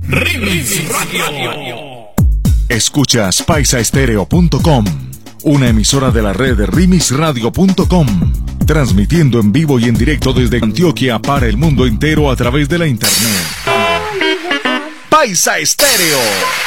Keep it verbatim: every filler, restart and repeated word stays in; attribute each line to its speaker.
Speaker 1: Remix Radio.
Speaker 2: Escuchas paisa estéreo punto com, una emisora de la red remix radio punto com, transmitiendo en vivo y en directo desde Antioquia para el mundo entero a través de la internet. Paisa Estéreo.